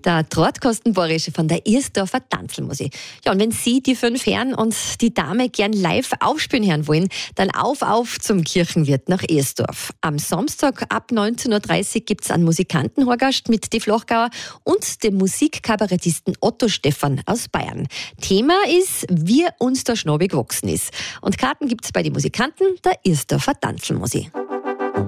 Der Drahtkastenbohrische von der Ersdorfer Tanzelmusik. Ja, und wenn Sie die 5 Herren und die Dame gern live aufspielen hören wollen, dann auf zum Kirchenwirt nach Ersdorf. Am Samstag ab 19.30 Uhr gibt es einen Musikantenhorgast mit die Flachgauer und dem Musikkabarettisten Otto Stephan aus Bayern. Thema ist, wie uns der Schnabel gewachsen ist. Und Karten gibt es bei den Musikanten der Ersdorfer Tanzelmusik.